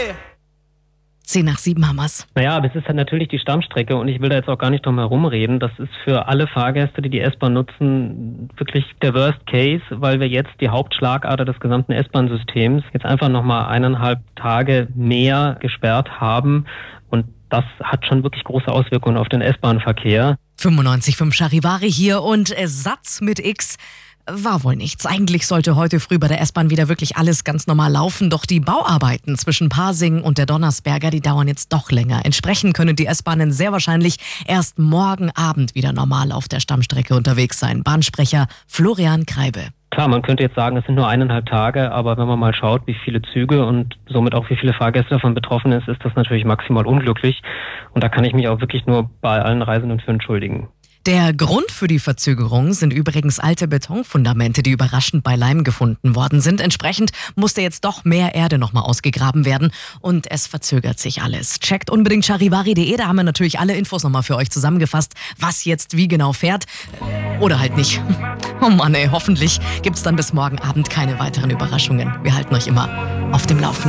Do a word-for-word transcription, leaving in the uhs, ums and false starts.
Zehn nach sieben haben wir's. Naja, aber es ist halt natürlich die Stammstrecke und ich will da jetzt auch gar nicht drum herum reden. Das ist für alle Fahrgäste, die die S-Bahn nutzen, wirklich der Worst Case, weil wir jetzt die Hauptschlagader des gesamten S-Bahn-Systems jetzt einfach nochmal eineinhalb Tage mehr gesperrt haben und das hat schon wirklich große Auswirkungen auf den S-Bahn-Verkehr. fünfundneunzig Komma fünf Charivari hier und Satz mit X. War wohl nichts. Eigentlich sollte heute früh bei der S-Bahn wieder wirklich alles ganz normal laufen. Doch die Bauarbeiten zwischen Pasing und der Donnersberger, die dauern jetzt doch länger. Entsprechend können die S-Bahnen sehr wahrscheinlich erst morgen Abend wieder normal auf der Stammstrecke unterwegs sein. Bahnsprecher Florian Kreibe. Klar, man könnte jetzt sagen, es sind nur eineinhalb Tage, aber wenn man mal schaut, wie viele Züge und somit auch wie viele Fahrgäste davon betroffen ist, ist das natürlich maximal unglücklich. Und da kann ich mich auch wirklich nur bei allen Reisenden für entschuldigen. Der Grund für die Verzögerung sind übrigens alte Betonfundamente, die überraschend bei Leim gefunden worden sind. Entsprechend musste jetzt doch mehr Erde nochmal ausgegraben werden und es verzögert sich alles. Checkt unbedingt charivari punkt de, da haben wir natürlich alle Infos nochmal für euch zusammengefasst, was jetzt wie genau fährt. Oder halt nicht. Oh Mann ey, hoffentlich gibt's dann bis morgen Abend keine weiteren Überraschungen. Wir halten euch immer auf dem Laufenden.